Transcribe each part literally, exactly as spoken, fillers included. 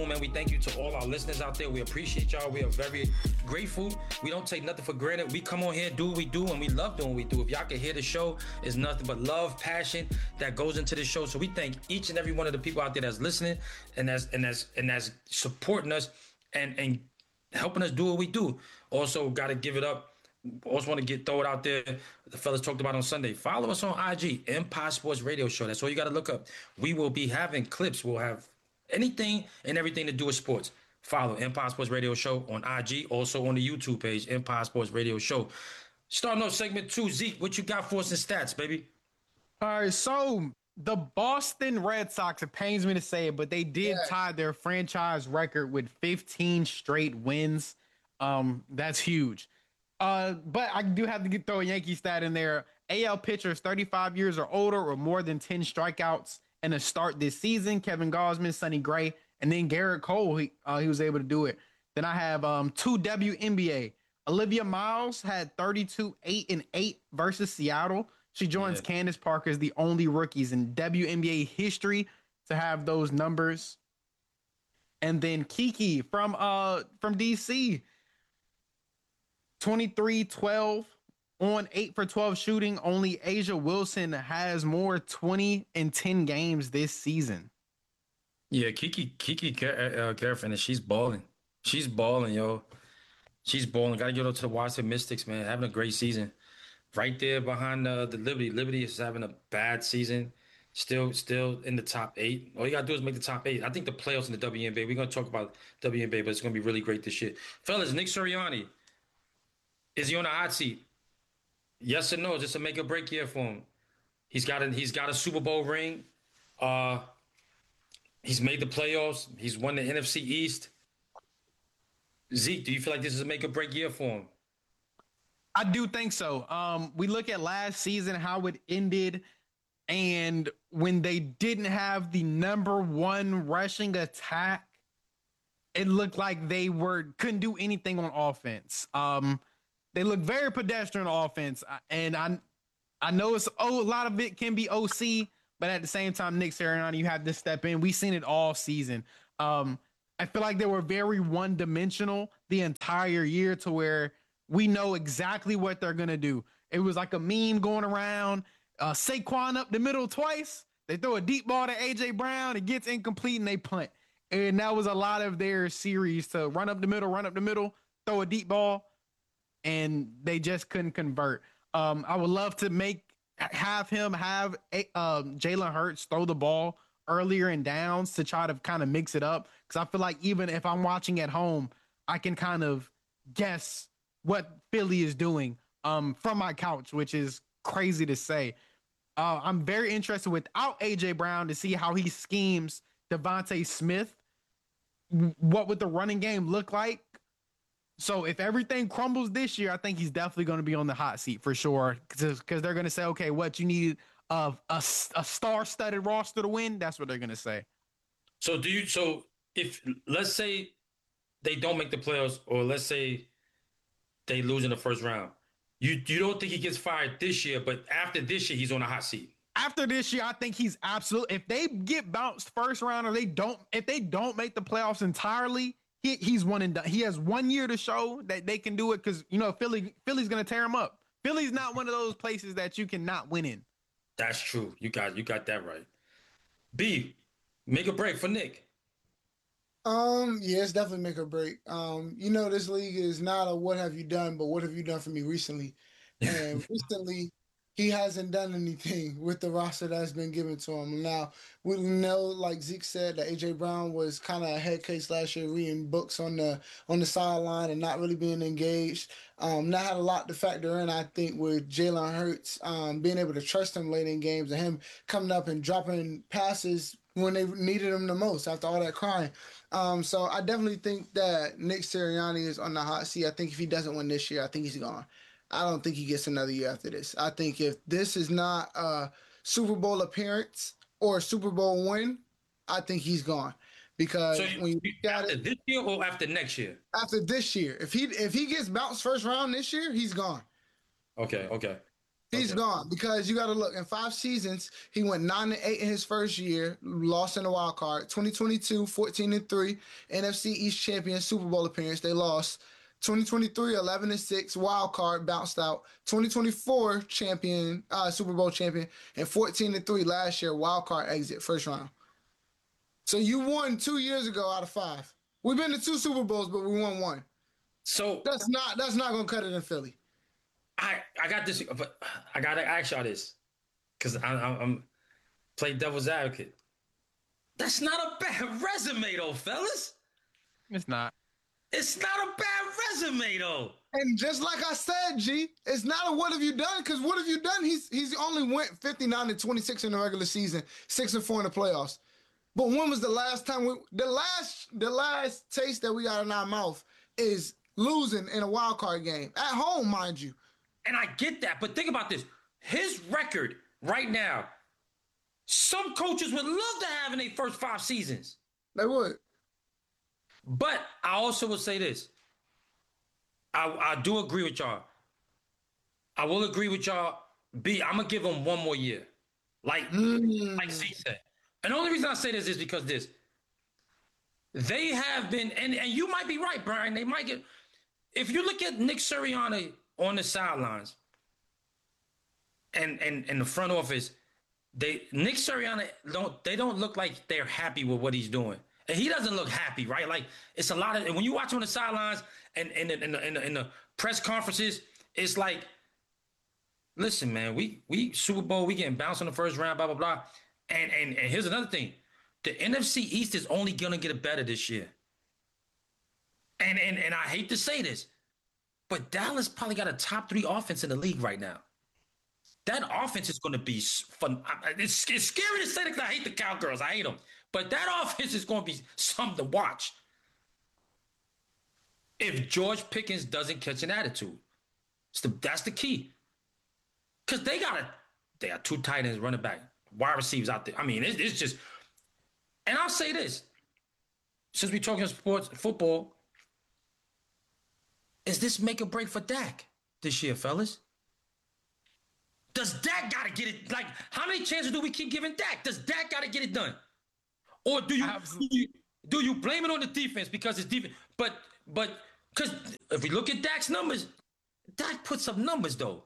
Man, we thank you to all our listeners out there. We appreciate y'all. We are very grateful. We don't take nothing for granted. We come on here, do what we do, and we love doing what we do. If y'all can hear the show, it's nothing but love, passion that goes into the show. So we thank each and every one of the people out there that's listening and that's and that's and that's supporting us and and helping us do what we do. Also, got to give it up. Also want to get throw it out there. The fellas talked about on Sunday. Follow us on I G, Empire Sports Radio Show. That's all you got to look up. We will be having clips. We'll have anything and everything to do with sports. Follow Empire Sports Radio Show on I G, also on the YouTube page, Empire Sports Radio Show. Starting off segment two, Zeke, what you got for us in stats, baby? All right, so the Boston Red Sox, it pains me to say it, but they did yeah. tie their franchise record with fifteen straight wins. Um, that's huge. Uh, but I do have to get throw a Yankee stat in there. A L pitchers thirty-five years or older or more than ten strikeouts in a start this season. Kevin Gausman, Sonny Gray, and then Garrett Cole. He uh, he was able to do it. Then I have um two W N B A. Olivia Miles had thirty-two, eight, and eight versus Seattle. She joins yeah. Candace Parker as the only rookies in W N B A history to have those numbers. And then Kiki from uh from D C, twenty-three, twelve on eight for twelve shooting. Only Asia Wilson has more twenty and ten games this season. Yeah, Kiki Kiki uh, Carafin, she's balling. She's balling, yo. She's balling. Got to give it up to the Washington Mystics, man. Having a great season. Right there behind uh, the Liberty. Liberty is having a bad season. Still still in the top eight. All you got to do is make the top eight. I think the playoffs in the W N B A, we're going to talk about W N B A, but it's going to be really great this year. Fellas, Nick Sirianni, is he on the hot seat? Yes or no? Is this a make or break year for him? He's got a, he's got a Super Bowl ring. Uh, he's made the playoffs. He's won the N F C East. Zeke, do you feel like this is a make or break year for him? I do think so. Um, we look at last season, how it ended, and when they didn't have the number one rushing attack, it looked like they were couldn't do anything on offense. Um, they look very pedestrian on offense, and I, I know it's oh a lot of it can be O C, but at the same time, Nick Sirianni, you have to step in. We've seen it all season. Um, I feel like they were very one-dimensional the entire year to where we know exactly what they're going to do. It was like a meme going around. Uh, Saquon up the middle twice. They throw a deep ball to A J Brown. It gets incomplete and they punt. And that was a lot of their series to run up the middle, run up the middle, throw a deep ball, and they just couldn't convert. Um, I would love to make have him have a, um, Jalen Hurts throw the ball earlier in downs to try to kind of mix it up. Because I feel like even if I'm watching at home, I can kind of guess what Philly is doing um, from my couch, which is crazy to say. Uh, I'm very interested without A J Brown to see how he schemes Devontae Smith. What would the running game look like? So if everything crumbles this year, I think he's definitely going to be on the hot seat for sure. Because they're going to say, okay, what you need of a, a star-studded roster to win? That's what they're going to say. So do you? So if let's say they don't make the playoffs, or let's say they lose in the first round, you you don't think he gets fired this year, but after this year, he's on a hot seat. After this year, I think he's absolutely. If they get bounced first round, or they don't, if they don't make the playoffs entirely, he he's one and done. He has one year to show that they can do it because you know Philly Philly's gonna tear him up. Philly's not one of those places that you cannot win in. That's true. You got you got that right. B, make a break for Nick. Um, yeah, it's definitely make or break. Um, you know, this league is not a what have you done, but what have you done for me recently? And recently, he hasn't done anything with the roster that's been given to him. Now, we know, like Zeke said, that A J Brown was kind of a head case last year, reading books on the on the sideline and not really being engaged. Um, that had a lot to factor in, I think, with Jalen Hurts um, being able to trust him late in games and him coming up and dropping passes when they needed him the most after all that crying. Um, so I definitely think that Nick Sirianni is on the hot seat. I think if he doesn't win this year, I think he's gone. I don't think he gets another year after this. I think if this is not a Super Bowl appearance or a Super Bowl win, I think he's gone. Because so you, when you got after it, this year or after next year? After this year. If he if he gets bounced first round this year, he's gone. Okay, okay. He's Okay. gone because you got to look in five seasons. He went nine and eight in his first year, lost in the wild card. twenty twenty-two, fourteen and three, N F C East champion, Super Bowl appearance. They lost. twenty twenty-three, eleven and six, wild card, bounced out. twenty twenty-four champion, uh, Super Bowl champion, and fourteen and three last year, wild card exit, first round. So you won two years ago out of five. We've been to two Super Bowls, but we won one. So That's not that's not gonna cut it in Philly. I I got this, but I gotta ask y'all this because I'm, I'm play devil's advocate. That's not a bad resume, though, fellas. It's not. It's not a bad resume, though. And just like I said, G, it's not a what have you done? Because what have you done? He's he's only went fifty-nine and twenty-six in the regular season, six and four in the playoffs. But when was the last time we the last the last taste that we got in our mouth is losing in a wild card game at home, mind you. And I get that, but think about this. His record right now, some coaches would love to have in their first five seasons. They would. But I also will say this. I, I do agree with y'all. I will agree with y'all. B, I'm going to give him one more year. Like, Mm. like C said. And the only reason I say this is because this. They have been, and, and you might be right, Brian. They might get, if you look at Nick Sirianni on the sidelines and, and, and the front office, they Nick Sirianni don't they don't look like they're happy with what he's doing. And he doesn't look happy, right? Like it's a lot of, and when you watch him on the sidelines and in the, in the, in the, in the press conferences, it's like, listen, man, we we Super Bowl, we getting bounced in the first round, blah, blah, blah. And and, and here's another thing. The N F C East is only gonna get better this year. And and and I hate to say this, but Dallas probably got a top three offense in the league right now. That offense is going to be fun. It's, it's scary to say that because I hate the Cowgirls. I hate them. But that offense is going to be something to watch. If George Pickens doesn't catch an attitude, it's the, that's the key. Because they got a, they got two tight ends, running back, wide receivers out there. I mean, it's, it's just. And I'll say this: since we're talking sports, football, is this make or break for Dak this year, fellas? Does Dak got to get it? Like, how many chances do we keep giving Dak? Does Dak got to get it done? Or do you, do you do you blame it on the defense because it's defense? But but because if we look at Dak's numbers, Dak puts up numbers though.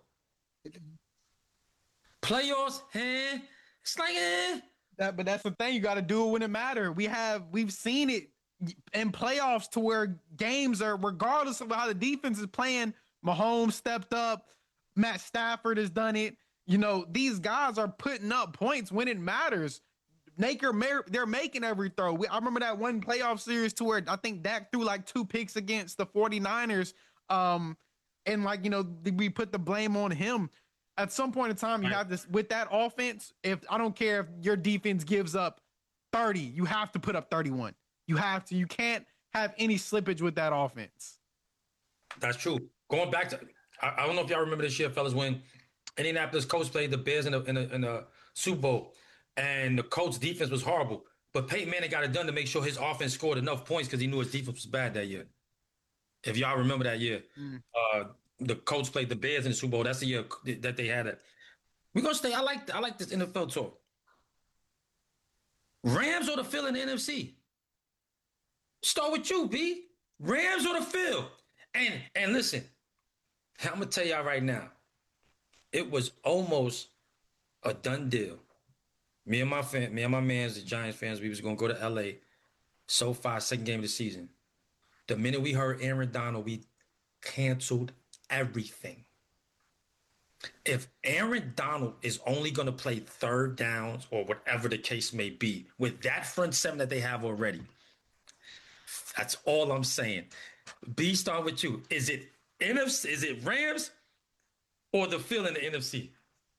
Playoffs, eh? It's like eh. That, but that's the thing. You got to do it when it matters. We have we've seen it in playoffs to where games are, regardless of how the defense is playing. Mahomes stepped up. Matt Stafford has done it. You know, these guys are putting up points when it matters. Naker, they're making every throw. We, I remember that one playoff series to where I think Dak threw like two picks against the 49ers. Um, and like, you know, we put the blame on him. At some point in time, you right. have this with that offense. If I don't care if your defense gives up thirty, you have to put up thirty-one. You have to. You can't have any slippage with that offense. That's true. Going back to, I, I don't know if y'all remember this year, fellas, when Indianapolis Colts played the Bears in the in the, in the Super Bowl, and the Colts defense was horrible, but Peyton Manning got it done to make sure his offense scored enough points because he knew his defense was bad that year. If y'all remember that year, mm. uh, the Colts played the Bears in the Super Bowl. That's the year that they had it. We're gonna stay. I like I like this N F L talk. Rams or the Phil in the N F C? Start with you, B. Rams or the Phil? And and listen, I'm gonna tell y'all right now, it was almost a done deal. Me and my fan, me and my man's the Giants fans, we was gonna go to L A. SoFi, second game of the season. The minute we heard Aaron Donald, we canceled everything. If Aaron Donald is only going to play third downs or whatever the case may be with that front seven that they have already, that's all I'm saying. B, start with you. Is it N F C? Is it Rams or the Phil in the N F C?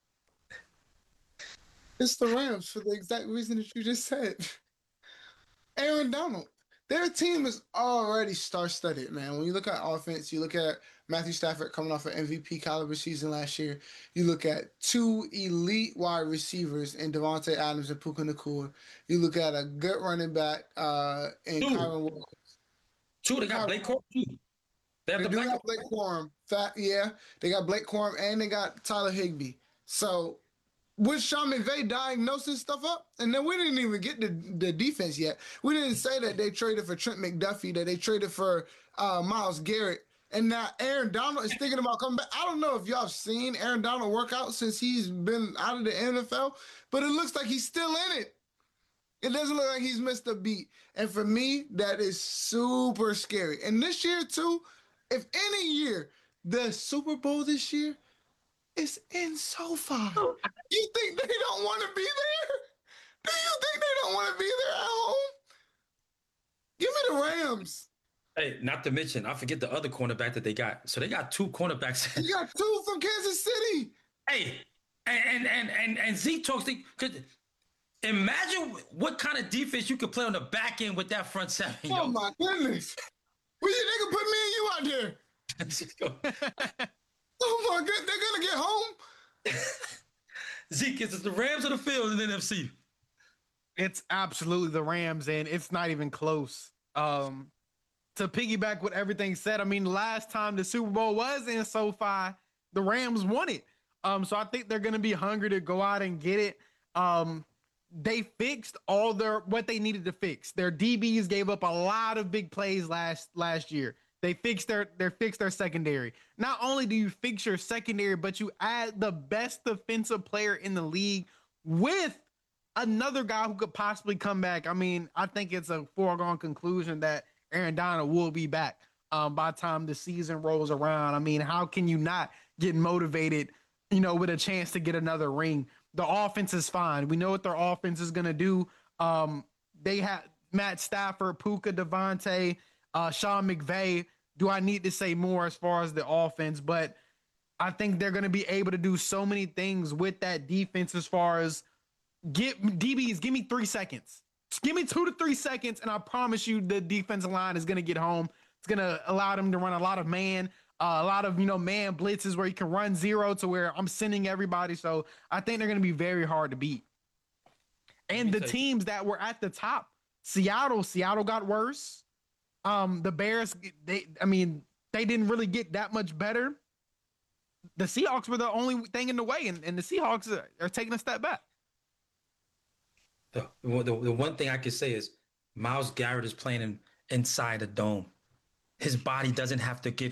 It's the Rams for the exact reason that you just said. Aaron Donald. Their team is already star-studded, man. When you look at offense, you look at Matthew Stafford coming off an M V P caliber season last year. You look at two elite wide receivers in Devontae Adams and Puka Nacua. You look at a good running back uh, in Two. Kyron Williams. Two, they got Blake Corum, too. They have They the do Blake have Blake Corum. Fact, yeah, they got Blake Corum and they got Tyler Higbee. So with Sean McVay diagnosing stuff up, and then we didn't even get the, the defense yet. We didn't say that they traded for Trent McDuffie, that they traded for uh, Myles Garrett, and now Aaron Donald is thinking about coming back. I don't know if y'all have seen Aaron Donald work out since he's been out of the N F L, but it looks like he's still in it. It doesn't look like he's missed a beat. And for me, that is super scary. And this year, too, if any year, the Super Bowl this year is in SoFi. You think they don't want to be there? Do you think they don't want to be there at home? Give me the Rams. Hey, not to mention, I forget the other cornerback that they got. So they got two cornerbacks. You got two from Kansas City. Hey, and and and and, and Zeke talks. To, could imagine what kind of defense you could play on the back end with that front seven. Oh yo. my goodness! We they can put me and you out there. Oh my god, they're gonna get home. Zeke, is it the Rams or the field in the N F C? It's absolutely the Rams, and it's not even close. Um, to piggyback what everything said, I mean, last time the Super Bowl was in SoFi, the Rams won it. Um, so I think they're going to be hungry to go out and get it. Um, they fixed all their what they needed to fix. Their D Bs gave up a lot of big plays last last year. They fixed their they fixed their secondary. Not only do you fix your secondary, but you add the best defensive player in the league with another guy who could possibly come back. I mean, I think it's a foregone conclusion that Aaron Donald will be back um, by the time the season rolls around. I mean, how can you not get motivated, you know, with a chance to get another ring? The offense is fine. We know what their offense is going to do. Um, they have Matt Stafford, Puka, Devontae, uh, Sean McVay. Do I need to say more as far as the offense? But I think they're going to be able to do so many things with that defense as far as get D Bs, give me three seconds. Just give me two to three seconds, and I promise you the defensive line is going to get home. It's going to allow them to run a lot of man, uh, a lot of, you know, man blitzes where you can run zero to where I'm sending everybody. So I think they're going to be very hard to beat. And the teams that were at the top, Seattle, Seattle got worse. Um, the Bears, they, I mean, they didn't really get that much better. The Seahawks were the only thing in the way, and, and the Seahawks are, are taking a step back. The, the the one thing I can say is Myles Garrett is playing in, inside a dome. His body doesn't have to get